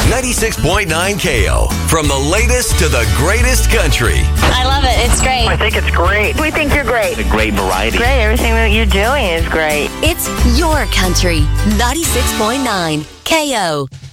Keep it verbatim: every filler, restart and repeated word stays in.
ninety-six point nine K O. From the latest to the greatest country. I love it. It's great. I think it's great. We think you're great. It's a great variety. Great. Everything that you're doing is great. It's your country. ninety-six point nine K O.